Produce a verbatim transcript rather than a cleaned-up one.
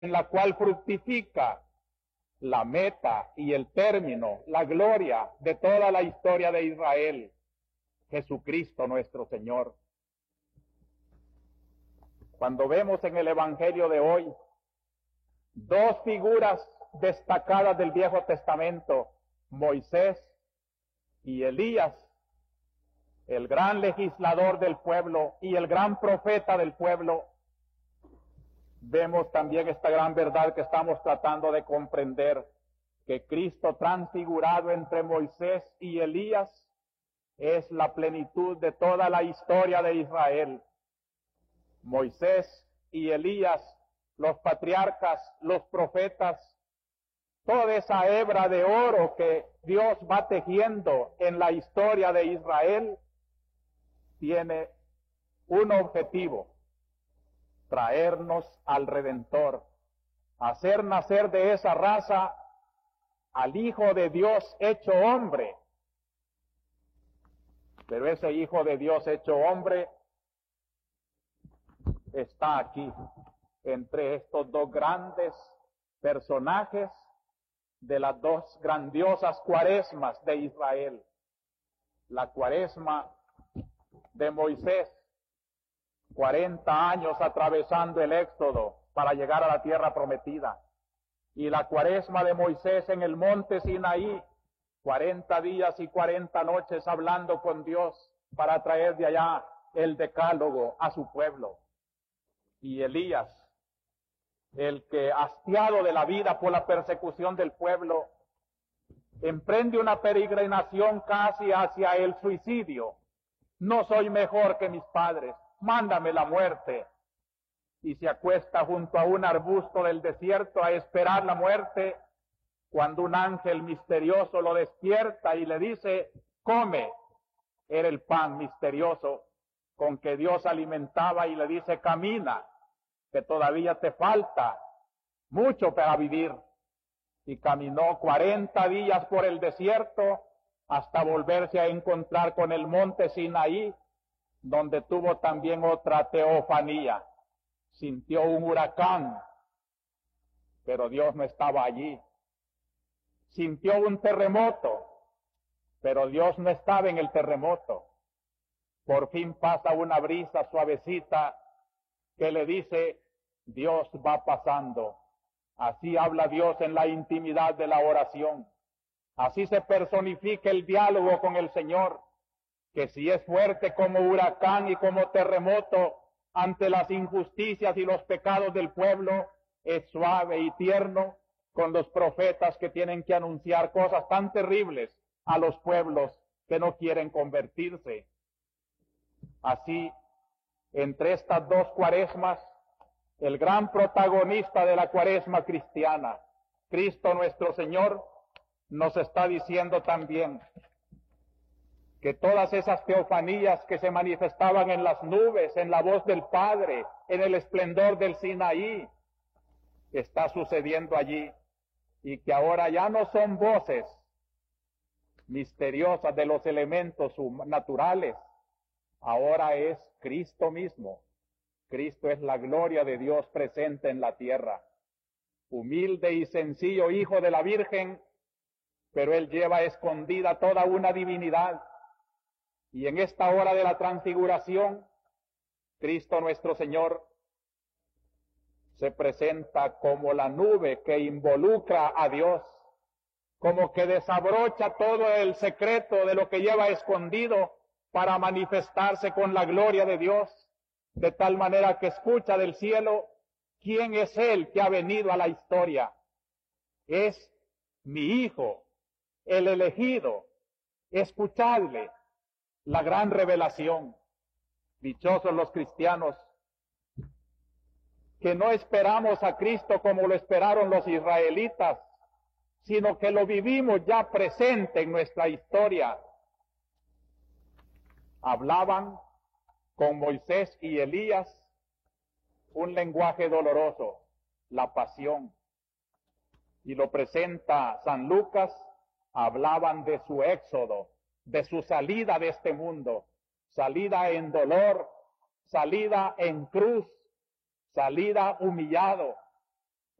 en la cual fructifica la meta y el término, la gloria de toda la historia de Israel, Jesucristo nuestro Señor. Cuando vemos en el Evangelio de hoy dos figuras destacadas del Viejo Testamento, Moisés y Elías, el gran legislador del pueblo y el gran profeta del pueblo, vemos también esta gran verdad que estamos tratando de comprender, que Cristo transfigurado entre Moisés y Elías es la plenitud de toda la historia de Israel. Moisés y Elías, los patriarcas, los profetas, toda esa hebra de oro que Dios va tejiendo en la historia de Israel, tiene un objetivo: traernos al Redentor, hacer nacer de esa raza al Hijo de Dios hecho hombre. Pero ese Hijo de Dios hecho hombre está aquí, entre estos dos grandes personajes de las dos grandiosas cuaresmas de Israel. La cuaresma de Moisés, cuarenta años atravesando el éxodo para llegar a la tierra prometida, y la cuaresma de Moisés en el monte Sinaí, cuarenta días y cuarenta noches hablando con Dios para traer de allá el decálogo a su pueblo. Y Elías, el que, hastiado de la vida por la persecución del pueblo, emprende una peregrinación casi hacia el suicidio. No soy mejor que mis padres, mándame la muerte. Y se acuesta junto a un arbusto del desierto a esperar la muerte, cuando un ángel misterioso lo despierta y le dice: come. Era el pan misterioso con que Dios alimentaba, y le dice: camina, que todavía te falta mucho para vivir. Y caminó cuarenta días por el desierto hasta volverse a encontrar con el monte Sinaí, donde tuvo también otra teofanía. Sintió un huracán, pero Dios no estaba allí. Sintió un terremoto, pero Dios no estaba en el terremoto. Por fin pasa una brisa suavecita que le dice: Dios va pasando. Así habla Dios en la intimidad de la oración. Así se personifica el diálogo con el Señor, que si es fuerte como huracán y como terremoto ante las injusticias y los pecados del pueblo, es suave y tierno con los profetas que tienen que anunciar cosas tan terribles a los pueblos que no quieren convertirse. Así, entre estas dos cuaresmas, el gran protagonista de la cuaresma cristiana, Cristo nuestro Señor, nos está diciendo también que todas esas teofanías que se manifestaban en las nubes, en la voz del Padre, en el esplendor del Sinaí, está sucediendo allí, y que ahora ya no son voces misteriosas de los elementos naturales, ahora es Cristo mismo. Cristo es la gloria de Dios presente en la tierra. Humilde y sencillo hijo de la Virgen, pero él lleva escondida toda una divinidad. Y en esta hora de la transfiguración, Cristo nuestro Señor se presenta como la nube que involucra a Dios, como que desabrocha todo el secreto de lo que lleva escondido para manifestarse con la gloria de Dios, de tal manera que escucha del cielo: ¿quién es Él que ha venido a la historia? Es mi Hijo, el elegido. Escuchadle. La gran revelación. Dichosos los cristianos que no esperamos a Cristo como lo esperaron los israelitas, sino que lo vivimos ya presente en nuestra historia. Hablaban con Moisés y Elías un lenguaje doloroso, la pasión. Y lo presenta San Lucas, hablaban de su éxodo, de su salida de este mundo, salida en dolor, salida en cruz, salida humillado,